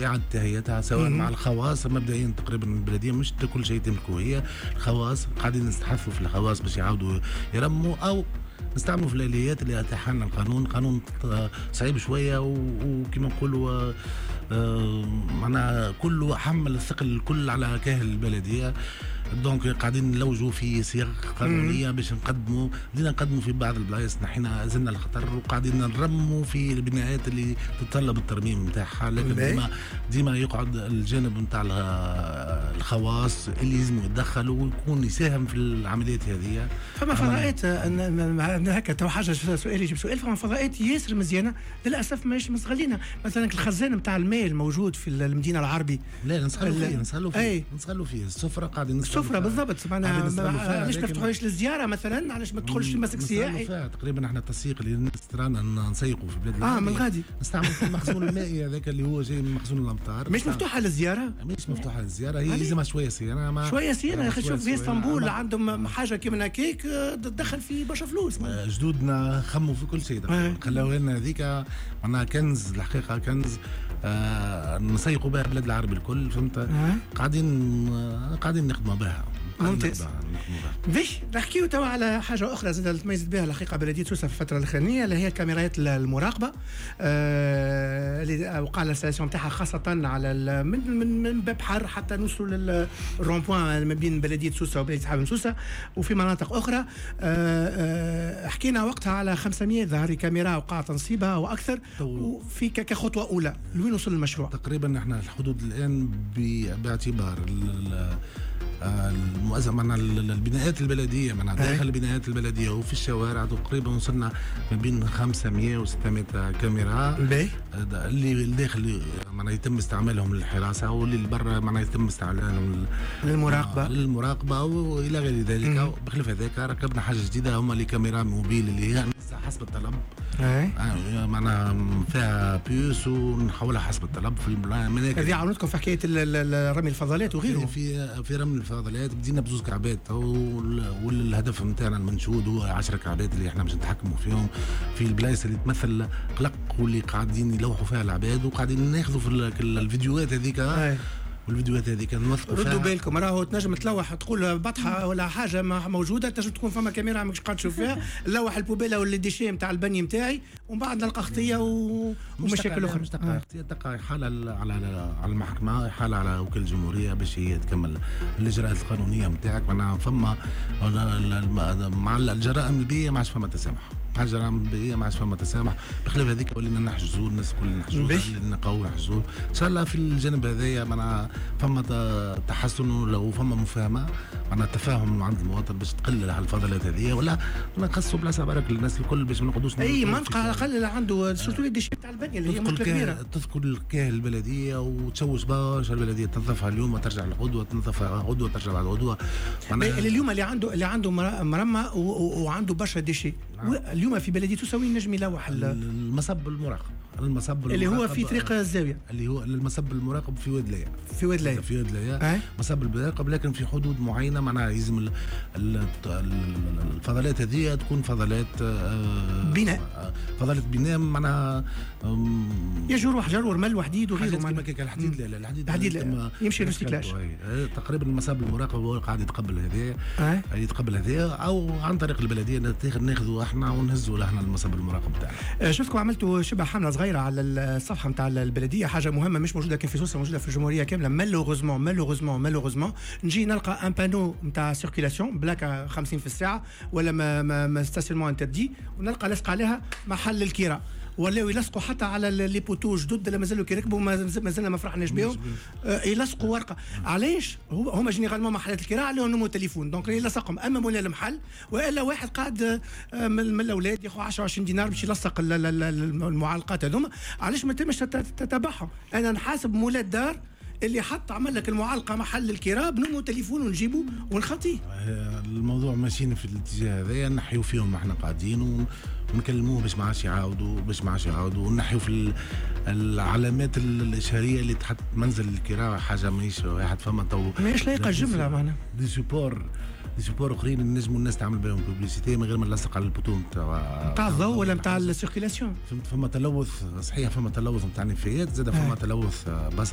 واعاده تهيئتها سواء مع الخواص. مبدئيا تقريبا البلديه مش كل شيء تملكه هي، الخواص قاعدين نستحثوا في الخواص باش يعاودوا يرموا او نستعملوا في الاليات اللي اتاح لنا القانون. قانون صعيب شويه وكما نقولوا معناها كله حمل الثقل الكل على كاهل البلديه. دونك قاعدين نلوجوا في صيغ قانونيه باش بدينا نقدموا في بعض البلايص نحينا زلنا الخطر وقاعدين نرموا في البنايات اللي تتطلب الترميم نتاعها، لكن ديما يقعد الجانب نتاع الخواص اللي لازم يتدخل ويكون يساهم في العمليات هذه. فما فضاءات هكا تو حاجه سؤال يجيب سؤال. فما فضاءات ياسر مزيانه للاسف ماهيش مستغلينها. مثلا الخزان نتاع الماء الموجود في المدينه العربي لا نسخلوا فيه السفره قاعدين السفره بالضبط. معناها علاش ما نفتحوهاش للزياره مثلا؟ علاش ما تدخلش في مسك سياحي؟ تقريبا احنا التسييق اللي الناس ترانا نسيقوا في بلاد من غادي نستعمل المخزون المائي هذاك اللي هو جاي من مخزون الامطار. مش مفتوحه للزياره؟ مش مفتوحه للزياره، هي لازمها شويه صيانه. شويه صيانه يا اخي. شوف في اسطنبول عندهم حاجه كيما هكاك تدخل في برشا فلوس. جدودنا خموا في كل شيء خلاوها لنا هذيك معناها كنز، الحقيقه كنز نسيقوا بها بلاد العرب الكل. فهمت؟ قاعدين نخدموا بها. ممتاز. باش نحكيو توا على حاجه اخرى زاد تميزت بها الحقيقه بلديه سوسه في الفتره الاخرانيه، اللي هي كاميرات المراقبه اللي وقع الانستالاسيون تاعها خاصه على من باب حر حتى نوصلوا للرون بوان ما بين بلديه سوسه وبلديه حابم سوسه وفي مناطق اخرى. حكينا وقتها على 500 ظهر كاميرا وقع تنصيبها واكثر، وفي كخطوه اولى لوين وصل المشروع؟ تقريبا احنا الحدود الان باعتبار معناها البنايات البلديه معناها داخل البنايات البلديه وفي الشوارع تقريبا وصلنا ما بين 500 و 600 كاميرا اللي داخل معناها يتم استعمالهم للحراسه، واللي برا معناها يتم استعمالهم للمراقبه والى غير ذلك. بخلاف هذاك ركبنا حاجه جديده هما لي كاميرا موبيل اللي هي حسب الطلب. معناها فيها بيوس ونحولها حسب الطلب في المناكب. هذه عاونتكم في حكايه رمي الفضلات وغيره. في رمي الفضلات بدينا بزوز كعبات، والهدف نتاعنا المنشود هو 10 كعبات اللي احنا باش نتحكموا فيهم في البلايص اللي تمثل قلق واللي قاعدين يلوحوا فيها العباد، وقاعدين ناخذوا في الفيديوهات هذيك. والفيديوهات هذه كان نوثقوا فيها. ردوا بالكم راهو تنجم تلوح تقول بطحه ولا حاجه ما موجوده، تنجم تكون فما كاميرا ماكش قاعد تشوف فيها، نلوح البوبيله ولا الديشي نتاع البني نتاعي ومن بعد نلقى خطيه ومشاكل اخرى. مش تقع حاله على المحكمه، حاله على وكيل الجمهوريه باش هي تكمل الاجراءات القانونيه نتاعك. معناها فما مع الجرائم البيئيه ما عادش فما تسامح. حاجه البيئيه ما عادش فما تسامح. بخلاف هذيك ولينا نحجزوا الناس الكل نحجزوا نقاو نحجزوا ان شاء الله. في الجانب هذايا معناها فما تحسن لو فما مفاهمه معناها تفاهم عند المواطن باش تقلل الفضلات هذه، ولا نخصوا بلاصه برك للناس الكل باش ما نقعدوش اي منطقه على الاقل عنده سورتو لي ديشي تاع البنيه اللي هي مشكله كبيره. تذكر الكاهل البلديه وتشوش برشا البلديه، تنظفها اليوم وترجع لغدوه، تنظفها غدوه ترجع بعد غدوه. اليوم اللي عنده مرمى وعنده برشا ديشي اليوم في بلديه سوسه وين نجم يلوح المصب المراقب اللي هو في طريق الزاويه، اللي هو المصب المراقب في واد ليا. في واد ليا مصب المراقب، لكن في حدود معينه معناها يلزم الفضلات هذه تكون فضلات بناء معناها يجور وحجر ورمل وحديد وغيره. كما كيك الحديد لا الحديد يمشي ريسيكلاج. تقريبا المصب المراقب هو قاعد يتقبل هذا او عن طريق البلديه ناخذوا احنا ونهزوا لهنا المصب المراقب تاعنا. شفتكم عملتوا شبه حمله صغيره على الصفحه نتاع البلديه، حاجه مهمه مش موجوده كان في سوسه، موجوده في الجمهوريه كامله. مالوغوزمون نجي نلقى ان بانو نتاع سيركيلاسيون بلاكه 50 في الساعه ولا ما ستاسيونمون انتردي، ونلقى لصق عليها محل الكيرا، ولاو يلصقوا حتى على لي بوتو جدد اللي مازالوا كيركبوا مازلنا ما فرحناش بهم. يلصقوا ورقه. علاش؟ هما جينيرالمون محلات الكراء عليهم نمو تليفون، دونك يلصقهم اما مولا المحل والا واحد قاعد من الاولاد ياخذ 10 20 دينار باش يلصق المعلقات هذوما. علاش ما تمش تتبعهم؟ انا نحاسب مولا الدار اللي حط عمل لك المعلقه محل الكراء بنمو تليفون ونجيبه ونخطيه. الموضوع ماشيين في الاتجاه هذا، نحيو فيهم احنا قاعدين ونكلموه باش ما عادش يعاودوا ونحيو في العلامات الاشهاريه اللي تحط منزل الكراء. حاجه ماهيش واحد فما تو ماهيش لايقه الجمله معناها دي سوبور اخرين نجموا الناس تعمل بهم بوبليسيتي من غير ما نلصق على البوتون نتاع الضوء ولا نتاع السيركيلاسيون. فما تلوث صحيح، فما تلوث نتاع نفايات، زاد فما تلوث بصري.